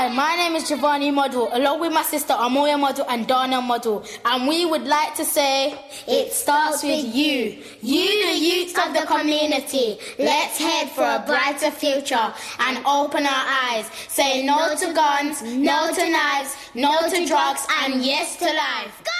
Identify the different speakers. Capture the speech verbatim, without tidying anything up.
Speaker 1: Hi, my name is Giovanni Model, along with my sister Amoya Model and Dana Model, and we would like to say,
Speaker 2: it starts with you, you the youth of the community. Let's head for a brighter future and open our eyes. Say no to guns, no to knives, no to drugs, and yes to life.